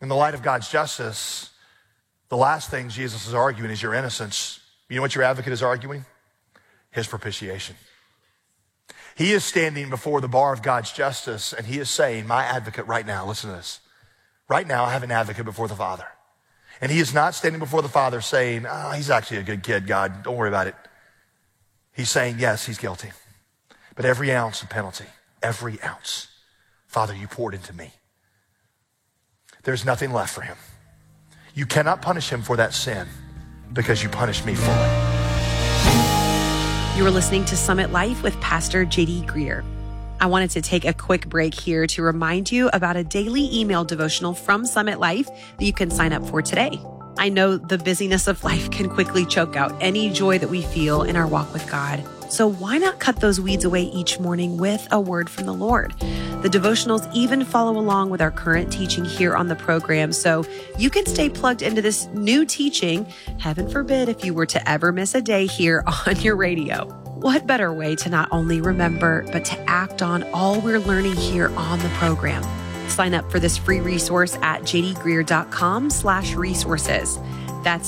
In the light of God's justice, the last thing Jesus is arguing is your innocence. You know what your advocate is arguing? His propitiation. He is standing before the bar of God's justice, and he is saying, my advocate right now, listen to this. Right now, I have an advocate before the Father. And he is not standing before the Father saying, he's actually a good kid, God, don't worry about it. He's saying, yes, he's guilty. But every ounce of penalty, every ounce, Father, you poured into me. There's nothing left for him. You cannot punish him for that sin because you punished me for it. You are listening to Summit Life with Pastor J.D. Greear. I wanted to take a quick break here to remind you about a daily email devotional from Summit Life that you can sign up for today. I know the busyness of life can quickly choke out any joy that we feel in our walk with God. So why not cut those weeds away each morning with a word from the Lord? The devotionals even follow along with our current teaching here on the program, so you can stay plugged into this new teaching, heaven forbid if you were to ever miss a day here on your radio. What better way to not only remember, but to act on all we're learning here on the program? Sign up for this free resource at jdgreear.com/resources. That's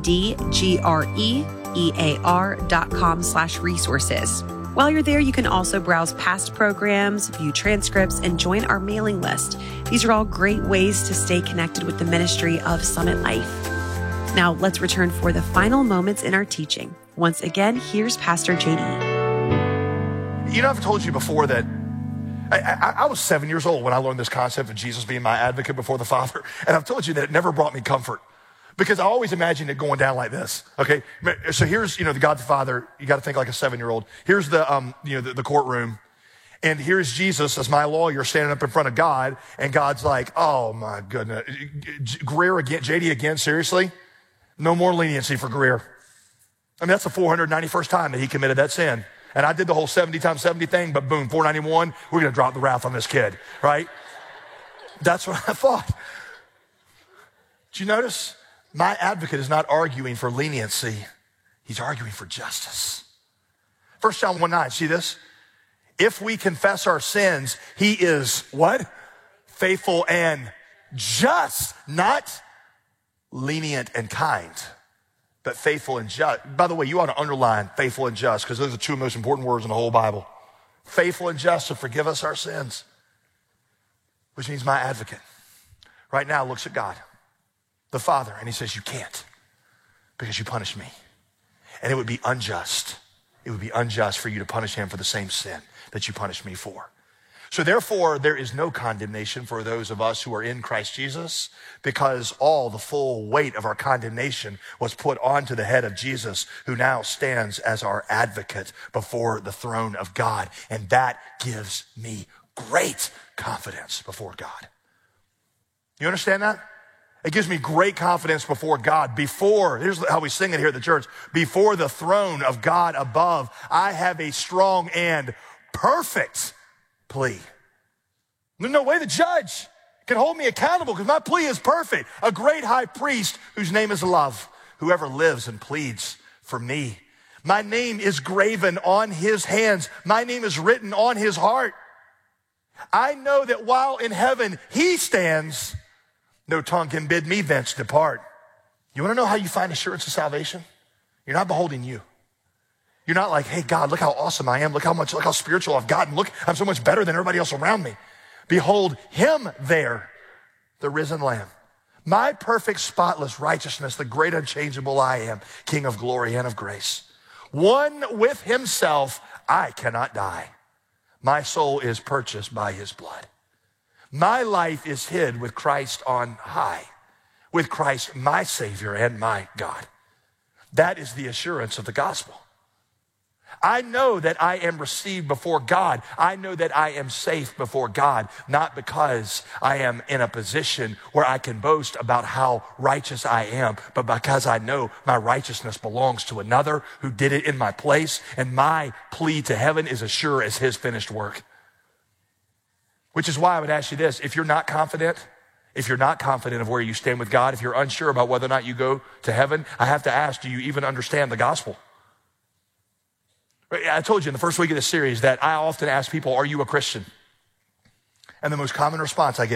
jdgreear.com/resources. While you're there, you can also browse past programs, view transcripts, and join our mailing list. These are all great ways to stay connected with the ministry of Summit Life. Now, let's return for the final moments in our teaching. Once again, here's Pastor J.D. You know, I've told you before that I was 7 years old when I learned this concept of Jesus being my advocate before the Father. And I've told you that it never brought me comfort because I always imagined it going down like this. Okay. So here's, the God the Father. You got to think like a 7-year-old. Here's the courtroom. And here's Jesus as my lawyer standing up in front of God. And God's like, oh my goodness. Greear again, JD again. Seriously? No more leniency for Greear. I mean, that's the 491st time that he committed that sin. And I did the whole 70 times 70 thing, but boom, 491, we're going to drop the wrath on this kid, right? That's what I thought. Did you notice? My advocate is not arguing for leniency. He's arguing for justice. 1 John 1:9, see this? If we confess our sins, he is what? Faithful and just, not lenient and kind, but faithful and just. By the way, you ought to underline faithful and just because those are the two most important words in the whole Bible. Faithful and just to forgive us our sins, which means my advocate right now looks at God, the Father, and he says, you can't because you punished me. And it would be unjust. It would be unjust for you to punish him for the same sin that you punished me for. So therefore, there is no condemnation for those of us who are in Christ Jesus because all the full weight of our condemnation was put onto the head of Jesus, who now stands as our advocate before the throne of God. And that gives me great confidence before God. You understand that? It gives me great confidence before God. Here's how we sing it here at the church. Before the throne of God above, I have a strong and perfect plea. There's no way the judge can hold me accountable because my plea is perfect. A great high priest whose name is love, whoever lives and pleads for me. My name is graven on his hands. My name is written on his heart. I know that while in heaven he stands, no tongue can bid me thence depart. You want to know how you find assurance of salvation? You're not beholding you. You're not like, hey, God, look how awesome I am. Look how spiritual I've gotten. Look, I'm so much better than everybody else around me. Behold him there, the risen Lamb. My perfect, spotless righteousness, the great unchangeable I am, King of glory and of grace. One with himself, I cannot die. My soul is purchased by his blood. My life is hid with Christ on high, with Christ my Savior and my God. That is the assurance of the gospel. I know that I am received before God. I know that I am safe before God, not because I am in a position where I can boast about how righteous I am, but because I know my righteousness belongs to another who did it in my place, and my plea to heaven is as sure as his finished work. Which is why I would ask you this: if you're not confident of where you stand with God, if you're unsure about whether or not you go to heaven, I have to ask, do you even understand the gospel? I told you in the first week of this series that I often ask people, are you a Christian? And the most common response I get